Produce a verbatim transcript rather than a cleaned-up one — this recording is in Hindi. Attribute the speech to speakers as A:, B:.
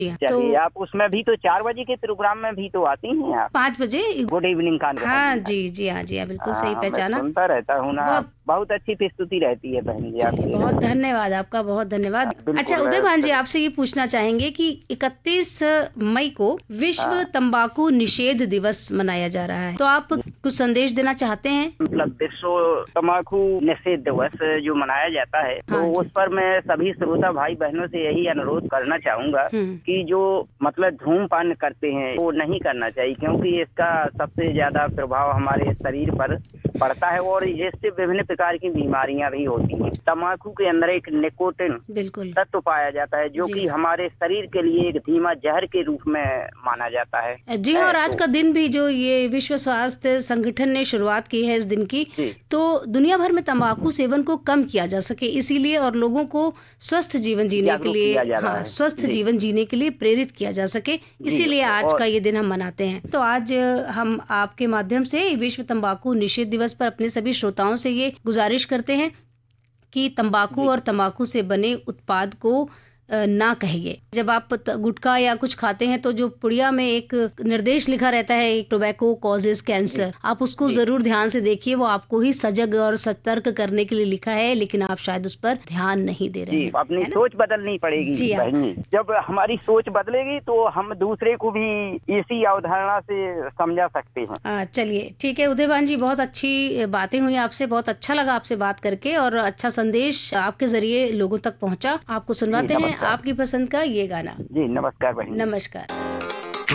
A: चलिए तो, आप उसमें भी तो चार बजे के प्रोग्राम में भी तो आती हैं आप?
B: पाँच बजे
A: गुड इवनिंग का।
B: हाँ जी जी हाँ जी, बिल्कुल सही पहचाना।
A: सुनता रहता हूँ ना, बहुत, बहुत अच्छी प्रस्तुति रहती है बहन जी आपकी।
B: बहुत धन्यवाद आपका, बहुत धन्यवाद। अच्छा उदय भान जी, आपसे ये पूछना चाहेंगे कि इकतीस मई को विश्व तंबाकू निषेध दिवस मनाया जा रहा है, तो आप कुछ संदेश देना चाहते हैं?
A: मतलब विश्व तंबाकू निषेध दिवस जो मनाया जाता है, तो उस पर मैं सभी श्रोता भाई बहनों से यही अनुरोध करना चाहूंगा कि जो मतलब धूमपान करते हैं वो नहीं करना चाहिए, क्योंकि इसका सबसे ज्यादा प्रभाव हमारे शरीर पर पड़ता है और इससे विभिन्न प्रकार की बीमारियां भी होती हैं। तंबाकू के अंदर एक निकोटिन
B: बिल्कुल
A: तत्व पाया जाता है जो कि हमारे शरीर के लिए एक धीमा जहर के रूप में माना जाता है।
B: जी हाँ, और आज का दिन भी जो ये विश्व स्वास्थ्य संगठन ने शुरुआत की है इस दिन की, तो दुनिया भर में तंबाकू सेवन को कम किया जा सके इसीलिए, और लोगों को स्वस्थ जीवन जीने के लिए, हाँ स्वस्थ जीवन जीने के लिए प्रेरित किया जा सके, इसीलिए आज का ये दिन हम मनाते हैं। तो आज हम आपके माध्यम से विश्व तंबाकू निषेध दिवस पर अपने सभी श्रोताओं से ये गुजारिश करते हैं कि तंबाकू और तंबाकू से बने उत्पाद को ना कहिए। जब आप गुटखा या कुछ खाते हैं तो जो पुड़िया में एक निर्देश लिखा रहता है, टोबैको कॉजेज कैंसर, आप उसको जरूर ध्यान से देखिए। वो आपको ही सजग और सतर्क करने के लिए लिखा है, लेकिन आप शायद उस पर ध्यान नहीं दे रहे हैं।
A: अपनी सोच बदलनी पड़ेगी जी। जब हमारी सोच बदलेगी तो हम दूसरे को भी इसी अवधारणा से समझा सकते हैं।
B: चलिए ठीक है उदय भान जी, बहुत अच्छी बातें हुई आपसे, बहुत अच्छा लगा आपसे बात करके और अच्छा संदेश आपके जरिए लोगों तक पहुँचा। आपको सुनवाते हैं आपकी पसंद का ये गाना।
A: जी नमस्कार बहन।
B: नमस्कार।